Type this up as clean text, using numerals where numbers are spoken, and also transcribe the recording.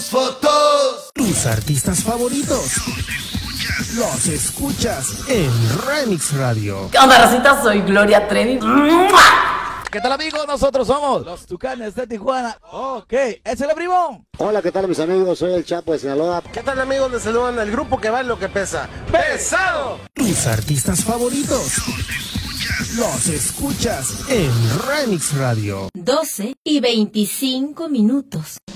tus fotos. Tus artistas favoritos los escuchas en Remix Radio. ¿Qué onda, racita? Soy Gloria Trevi. ¿Qué tal, amigos? Nosotros somos los Tucanes de Tijuana. Ok, ¿es el primo? Hola, ¿qué tal, mis amigos? Soy el Chapo de Sinaloa. ¿Qué tal, amigos? Les saludan el grupo que vale lo que pesa. ¡Pesado! Tus artistas favoritos los escuchas en Remix Radio. 12:25.